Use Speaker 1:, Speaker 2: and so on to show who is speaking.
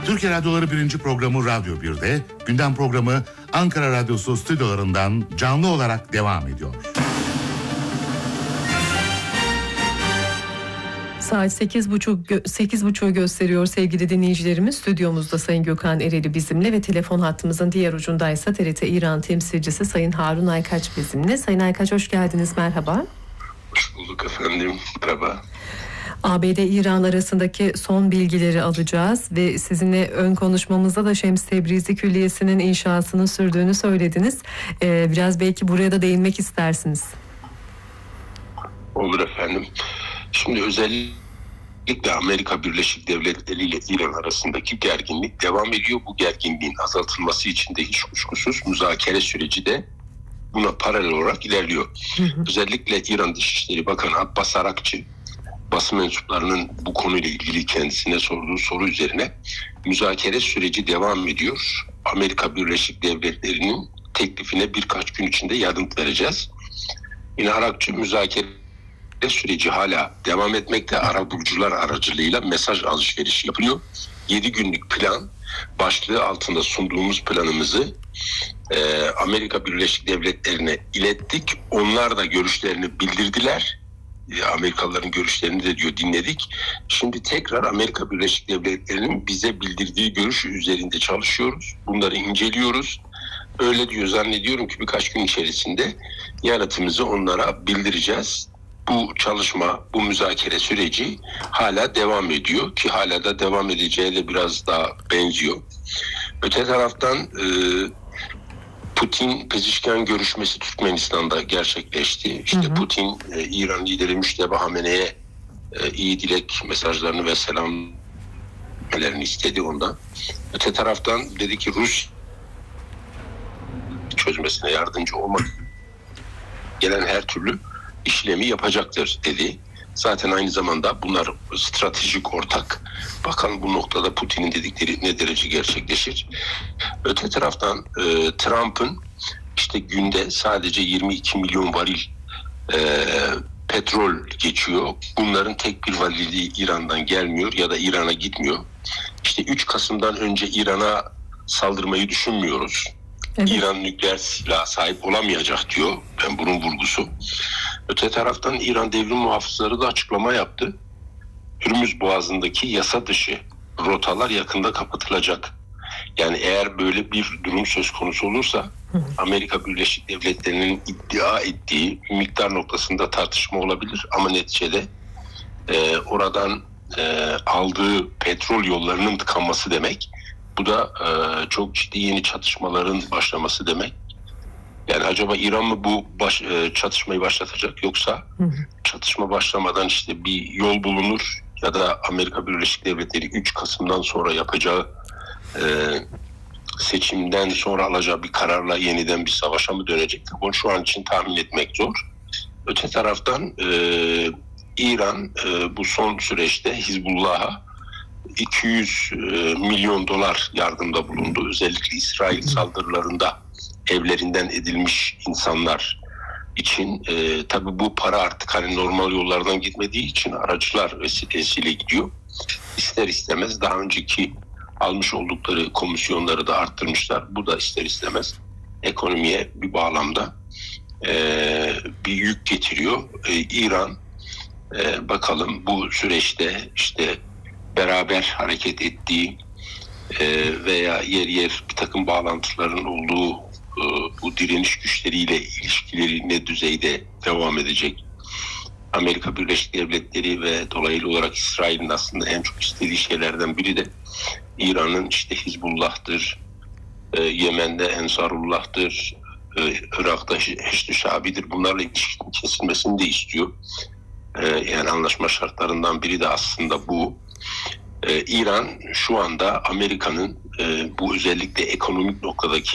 Speaker 1: Türkiye Radyoları 1. programı Radyo 1'de, gündem programı Ankara Radyosu stüdyolarından canlı olarak devam ediyor.
Speaker 2: Saat 8.30'u gösteriyor sevgili dinleyicilerimiz. Stüdyomuzda Sayın Gökhan Ereli bizimle ve telefon hattımızın diğer ucundaysa TRT İran temsilcisi Sayın Harun Aykaç bizimle. Sayın Aykaç, hoş geldiniz, merhaba.
Speaker 3: Hoş bulduk efendim, merhaba.
Speaker 2: ABD-İran arasındaki son bilgileri alacağız ve sizinle ön konuşmamızda da Şems Tebrizi Külliyesi'nin inşasının sürdüğünü söylediniz. Biraz belki buraya da değinmek istersiniz.
Speaker 3: Olur efendim. Şimdi özellikle Amerika Birleşik Devletleri ile İran arasındaki gerginlik devam ediyor. Bu gerginliğin azaltılması için de hiç kuşkusuz müzakere süreci de buna paralel olarak ilerliyor. Özellikle İran Dışişleri Bakanı Abbas Arakçı, basın mensuplarının bu konuyla ilgili kendisine sorduğu soru üzerine müzakere süreci devam ediyor. Amerika Birleşik Devletleri'nin teklifine birkaç gün içinde yanıt vereceğiz. Yine Arakçı müzakere süreci hala devam etmekte. Arabulucular aracılığıyla mesaj alışverişi yapılıyor. 7 günlük plan başlığı altında sunduğumuz planımızı Amerika Birleşik Devletleri'ne ilettik. Onlar da görüşlerini bildirdiler. Amerikalıların görüşlerini de dinledik. Şimdi tekrar Amerika Birleşik Devletleri'nin bize bildirdiği görüş üzerinde çalışıyoruz. Bunları inceliyoruz. Öyle diyor, zannediyorum ki birkaç gün içerisinde yanıtımızı onlara bildireceğiz. Bu çalışma, bu müzakere süreci hala devam ediyor ki hala da devam edeceği de biraz daha benziyor. Öte taraftan Putin-Pezişkan görüşmesi Türkmenistan'da gerçekleşti. İşte Putin, İran lideri Müşteba Hamene'ye iyi dilek mesajlarını ve selamlarını istedi ondan. Öte taraftan dedi ki Rus çözmesine yardımcı olmak gelen her türlü işlemi yapacaktır dedi. Zaten aynı zamanda bunlar stratejik ortak. Bakalım bu noktada Putin'in dedikleri ne derece gerçekleşir. Öte taraftan Trump'ın işte günde sadece 22 milyon varil petrol geçiyor. Bunların tek bir varili İran'dan gelmiyor ya da İran'a gitmiyor. İşte 3 Kasım'dan önce İran'a saldırmayı düşünmüyoruz. Evet. İran nükleer silah sahip olamayacak diyor. Ben bunun vurgusu. Öte taraftan İran devrim muhafızları da açıklama yaptı. Hürmüz Boğazı'ndaki yasa dışı rotalar yakında kapatılacak. Yani eğer böyle bir durum söz konusu olursa Amerika Birleşik Devletleri'nin iddia ettiği miktar noktasında tartışma olabilir. Ama neticede oradan aldığı petrol yollarının tıkanması demek. Bu da çok ciddi yeni çatışmaların başlaması demek. Yani acaba İran mı bu çatışmayı başlatacak, yoksa çatışma başlamadan işte bir yol bulunur ya da Amerika Birleşik Devletleri 3 Kasım'dan sonra yapacağı seçimden sonra alacağı bir kararla yeniden bir savaşa mı dönecek? Bunu şu an için tahmin etmek zor. Öte taraftan İran bu son süreçte Hizbullah'a 200 milyon dolar yardımda bulundu. Özellikle İsrail saldırılarında evlerinden edilmiş insanlar için. Tabii bu para artık hani normal yollardan gitmediği için aracılar vesilesiyle gidiyor. İster istemez daha önceki almış oldukları komisyonları da arttırmışlar. Bu da ister istemez ekonomiye bir bağlamda bir yük getiriyor. İran bakalım bu süreçte işte beraber hareket ettiği veya yer yer bir takım bağlantıların olduğu bu direniş güçleriyle ilişkileri ne düzeyde devam edecek? Amerika Birleşik Devletleri ve dolaylı olarak İsrail'in aslında en çok istediği şeylerden biri de İran'ın işte Hizbullah'tır, Yemen'de Ensarullah'tır, Irak'ta Heşd-i Şabi'dir. Bunlarla ilişkinin kesilmesini de istiyor. Yani anlaşma şartlarından biri de aslında bu. İran şu anda Amerika'nın bu özellikle ekonomik noktadaki